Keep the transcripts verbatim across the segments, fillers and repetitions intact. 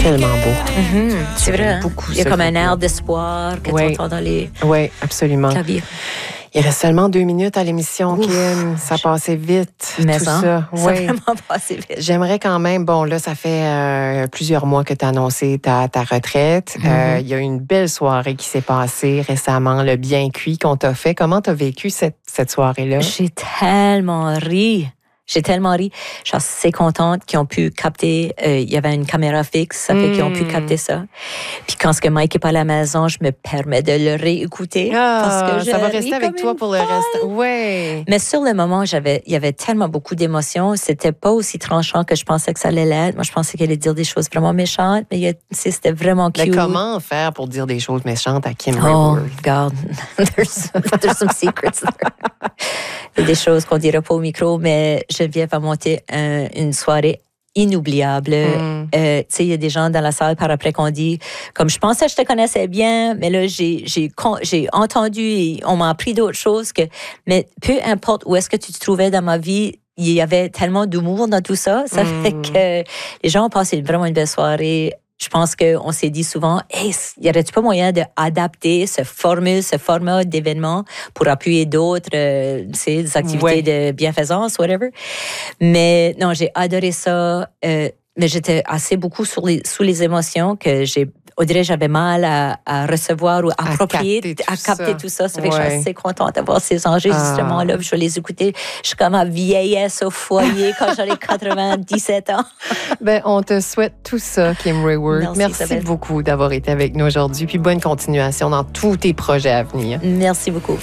tellement beau. Mm-hmm, c'est vrai. Hein? Beaucoup, il y a comme un air d'espoir que oui. tu entends dans les Oui, absolument. claviers. Il reste seulement deux minutes à l'émission, Ouf, Kim. Ça passait vite, mais tout hein, ça. Ça oui. a vraiment passé vite. J'aimerais quand même, bon, là, ça fait euh, plusieurs mois que tu as annoncé ta, ta retraite. Il mm-hmm. euh, y a eu une belle soirée qui s'est passée récemment, le bien cuit qu'on t'a fait. Comment tu as vécu cette, cette soirée-là? J'ai tellement ri. J'ai tellement ri. Je suis assez contente qu'ils ont pu capter. Euh, il y avait une caméra fixe, ça fait mmh. qu'ils ont pu capter ça. Puis quand ce que Mike n'est pas à la maison, je me permets de le réécouter. Ah, parce que ça va rester avec toi pour le reste. Oui. Mais sur le moment, j'avais, il y avait tellement beaucoup d'émotions. C'était pas aussi tranchant que je pensais que ça allait l'être. Moi, je pensais qu'elle allait dire des choses vraiment méchantes, mais il y a, c'était vraiment cute. Mais comment faire pour dire des choses méchantes à Kim Oh, Raworth? regarde. there's, there's some secrets there. Il y a des choses qu'on dirait pas au micro, mais Geneviève a monté un, une soirée inoubliable. Mm. Euh, tu sais, il y a des gens dans la salle par après qu'on dit, comme je pensais que je te connaissais bien, mais là, j'ai, j'ai, j'ai entendu et on m'a appris d'autres choses que, mais peu importe où est-ce que tu te trouvais dans ma vie, il y avait tellement d'humour dans tout ça. Ça mm. fait que les gens ont passé vraiment une belle soirée. Je pense qu'on s'est dit souvent, hey, y aurait-il pas moyen d'adapter ce formule, ce format d'événement pour appuyer d'autres, euh, des activités ouais. de bienfaisance, whatever. Mais non, j'ai adoré ça. Euh, mais j'étais assez beaucoup sur les, sous les émotions que j'ai, on dirait j'avais mal à, à recevoir ou à approprier, capter à capter ça. tout ça. Ça fait ouais. que je suis assez contente d'avoir ces enregistrements-là. Ah. Je vais les écouter. Je suis comme ma vieillesse au foyer quand j'aurai quatre-vingt-dix-sept ans. Ben, on te souhaite tout ça, Kim Raworth. Merci, Merci Isabelle. beaucoup d'avoir été avec nous aujourd'hui. Puis bonne continuation dans tous tes projets à venir. Merci beaucoup.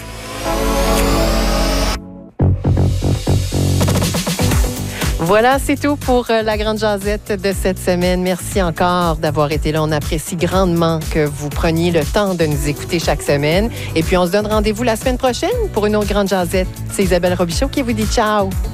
Voilà, c'est tout pour la Grande Jazette de cette semaine. Merci encore d'avoir été là. On apprécie grandement que vous preniez le temps de nous écouter chaque semaine. Et puis, on se donne rendez-vous la semaine prochaine pour une autre Grande Jazette. C'est Isabelle Robichaud qui vous dit ciao.